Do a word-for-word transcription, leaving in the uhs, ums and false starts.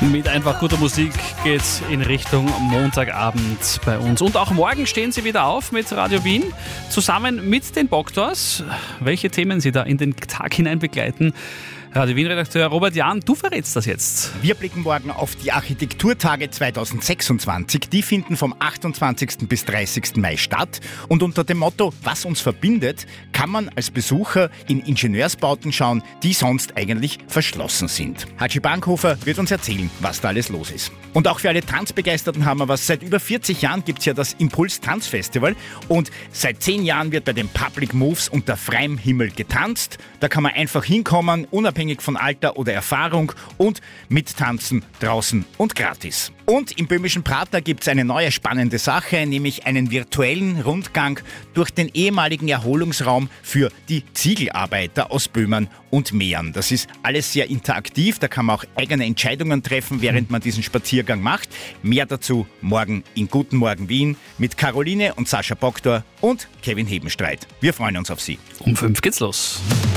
Mit einfach guter Musik geht's in Richtung Montagabend bei uns. Und auch morgen stehen Sie wieder auf mit Radio Wien, zusammen mit den Boktors. Welche Themen Sie da in den Tag hinein begleiten, Radio Wien-Redakteur Robert Jahn, du verrätst das jetzt. Wir blicken morgen auf die Architekturtage zweitausendsechsundzwanzig. Die finden vom achtundzwanzigsten bis dreißigsten Mai statt. Und unter dem Motto, was uns verbindet, kann man als Besucher in Ingenieursbauten schauen, die sonst eigentlich verschlossen sind. Hatschi Bankhofer wird uns erzählen, was da alles los ist. Und auch für alle Tanzbegeisterten haben wir was. Seit über vierzig Jahren gibt es ja das Impuls Tanzfestival. Und seit zehn Jahren wird bei den Public Moves unter freiem Himmel getanzt. Da kann man einfach hinkommen, unabhängig von Alter oder Erfahrung, und mittanzen draußen und gratis. Und im böhmischen Prater gibt es eine neue spannende Sache, nämlich einen virtuellen Rundgang durch den ehemaligen Erholungsraum für die Ziegelarbeiter aus Böhmen und Mähren. Das ist alles sehr interaktiv, da kann man auch eigene Entscheidungen treffen, während man diesen Spaziergang macht. Mehr dazu morgen in Guten Morgen Wien mit Caroline und Sascha Boktor und Kevin Hebenstreit. Wir freuen uns auf Sie. Um fünf geht's los.